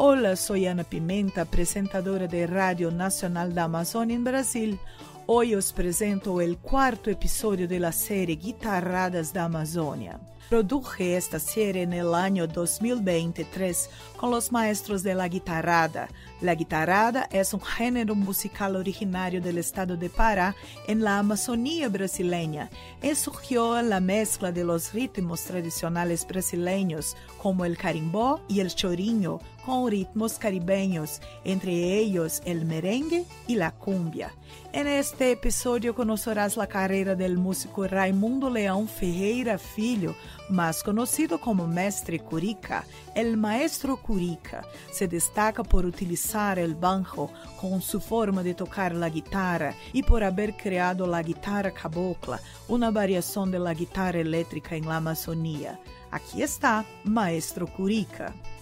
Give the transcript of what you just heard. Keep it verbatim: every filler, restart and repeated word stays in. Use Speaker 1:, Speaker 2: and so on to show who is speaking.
Speaker 1: Hola, soy Ana Pimenta, presentadora de Radio Nacional da Amazônia en Brasil. Hoy os presento el cuarto episodio de la serie Guitarradas da Amazônia. Produje esta serie en el año dos mil veintitrés con los maestros de la guitarrada. La guitarrada es un género musical originario del estado de Pará en la Amazonía brasileña y surgió en la mezcla de los ritmos tradicionales brasileños como el carimbó y el chorinho con ritmos caribeños, entre ellos el merengue y la cumbia. En este episodio conocerás la carrera del músico Raimundo Leão Ferreira Filho, más conocido como Mestre Curica. El maestro Curica se destaca por utilizar el banjo con su forma de tocar la guitarra y por haber creado la guitarra cabocla, una variación de la guitarra eléctrica en la Amazonía. Aquí está Maestro Curica.